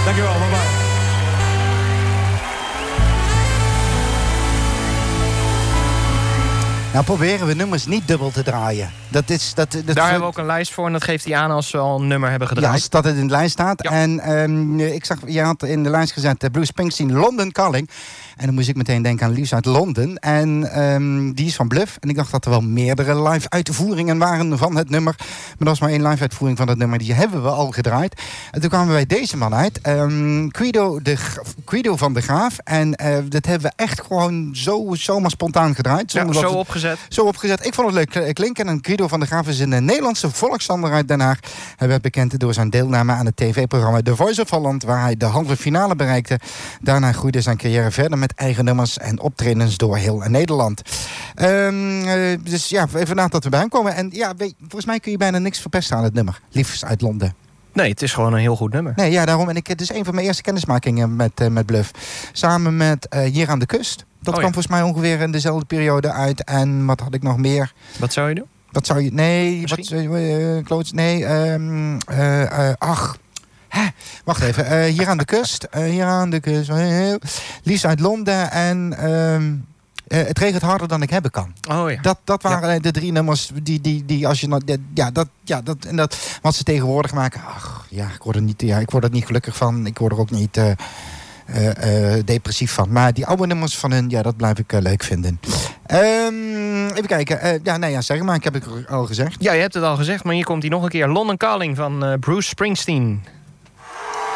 Dankjewel, bye bye. Nou proberen we nummers niet dubbel te draaien. Daar hebben we ook een lijst voor en dat geeft hij aan als we al een nummer hebben gedraaid. Ja, als dat het in de lijst staat. Ja. En ik zag, je had in de lijst gezet Bruce Springsteen, London Calling. En dan moest ik meteen denken aan Liefst uit Londen. En die is van Bluff. En ik dacht dat er wel meerdere live uitvoeringen waren van het nummer. Maar dat was maar één live uitvoering van het nummer. Die hebben we al gedraaid. En toen kwamen we bij deze man uit. Guido van de Graaf. En dat hebben we echt gewoon zomaar spontaan gedraaid. Ja, zo opgezet. Zo opgezet. Ik vond het leuk klinken. En Guido van der Graaf is een Nederlandse volkszanger uit Den Haag. Hij werd bekend door zijn deelname aan het tv-programma The Voice of Holland, waar hij de halve finale bereikte. Daarna groeide zijn carrière verder met eigen nummers en optredens door heel Nederland. Dus ja, even na dat we bij hem komen. En ja, volgens mij kun je bijna niks verpesten aan het nummer. Liefst uit Londen. Nee, het is gewoon een heel goed nummer. Nee, ja, daarom. En het is een van mijn eerste kennismakingen met Bluff. Samen met Hier aan de Kust. Dat kwam volgens mij ongeveer in dezelfde periode uit. En wat had ik nog meer? Wat zou je doen? Wat zou je... Nee, wacht even. Hier aan de kust. Hier aan de kust. Liefst uit Londen. En Het regent harder dan ik hebben kan. Oh ja. Dat waren de 3 nummers die als je... dat wat ze tegenwoordig maken. Ach, ja, ik word er niet gelukkig van. Ik word er ook niet... depressief van. Maar die oude nummers van hun, ja, dat blijf ik leuk vinden. Even kijken. Zeg maar, ik heb het al gezegd. Ja, je hebt het al gezegd, maar hier komt hij nog een keer. London Calling van Bruce Springsteen.